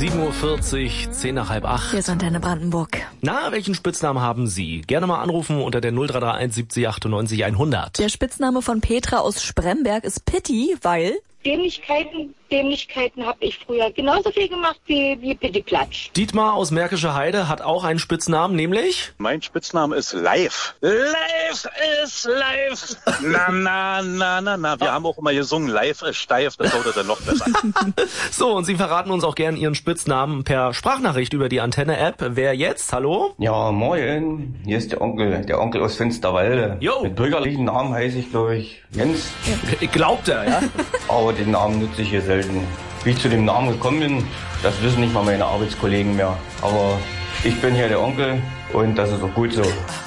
7:40 Uhr, 7:50. Hier ist Antenne Brandenburg. Na, welchen Spitznamen haben Sie? Gerne mal anrufen unter der 0331 70 98 100. Der Spitzname von Petra aus Spremberg ist Pitti, weil... Dämlichkeiten habe ich früher genauso viel gemacht wie Pittiplatsch. Dietmar aus Märkische Heide hat auch einen Spitznamen, nämlich? Mein Spitzname ist Live. Live ist live. Na. Wir haben auch immer gesungen, live ist steif, das wurde dann noch besser. So, und Sie verraten uns auch gern Ihren Spitznamen per Sprachnachricht über die Antenne-App. Wer jetzt? Hallo? Ja, moin. Hier ist der Onkel aus Finsterwalde. Jo. Mit bürgerlichen Namen heiße ich, glaube ich, Jens. Glaubt er, ja? Aber den Namen nutze ich hier selten. Wie ich zu dem Namen gekommen bin, das wissen nicht mal meine Arbeitskollegen mehr. Aber ich bin hier der Onkel und das ist auch gut so.